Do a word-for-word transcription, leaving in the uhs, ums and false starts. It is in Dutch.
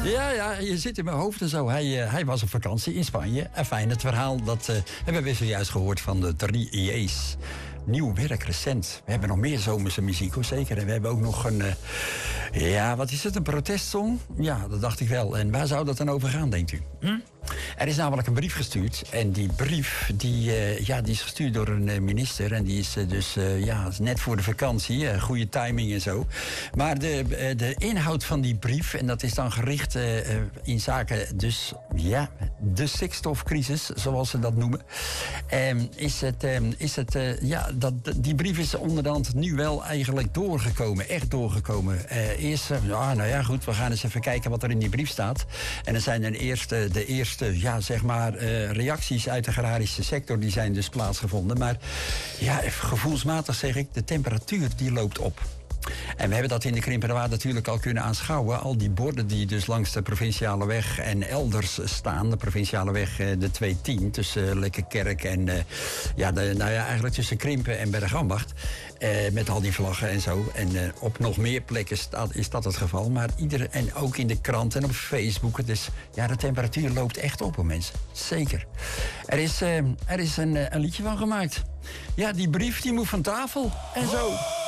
Ja, ja, je zit in mijn hoofd en zo. Hij, uh, hij was op vakantie in Spanje. En fijn, het verhaal dat uh, hebben we zojuist gehoord van de drie J's. Nieuw werk, recent. We hebben nog meer zomerse muziek, hoor, zeker. En we hebben ook nog een... Uh, ja, wat is het? Een protestsong? Ja, dat dacht ik wel. En waar zou dat dan over gaan, denkt u? Hm? Er is namelijk een brief gestuurd. En die brief die, uh, ja, die is gestuurd door een uh, minister. En die is uh, dus uh, ja, net voor de vakantie. Uh, goede timing en zo. Maar de, uh, de inhoud van die brief... en dat is dan gericht uh, uh, in zaken dus... ja, de stikstofcrisis, zoals ze dat noemen. Um, is het... Um, is het uh, ja, dat, die brief is onderhand nu wel eigenlijk doorgekomen. Echt doorgekomen. Uh, eerst... Uh, ja, nou ja, goed, we gaan eens even kijken wat er in die brief staat. En dan zijn er eerst uh, de eerste... ja, zeg maar, uh, reacties uit de agrarische sector... die zijn dus plaatsgevonden. Maar ja, gevoelsmatig zeg ik, de temperatuur die loopt op. En we hebben dat in de Krimpenerwaard natuurlijk al kunnen aanschouwen. Al die borden die dus langs de provinciale weg en elders staan. De provinciale weg, de tweehonderdtien, tussen uh, Lekkerkerk en... Uh, ja, de, nou ja, eigenlijk tussen Krimpen en Bergambacht. Uh, met al die vlaggen en zo. En uh, op nog meer plekken staat, is dat het geval. Maar ieder, en ook in de krant en op Facebook. Dus ja, de temperatuur loopt echt op, hoor, mensen. Zeker. Er is, uh, er is een, uh, een liedje van gemaakt. Ja, die brief die moet van tafel. En zo.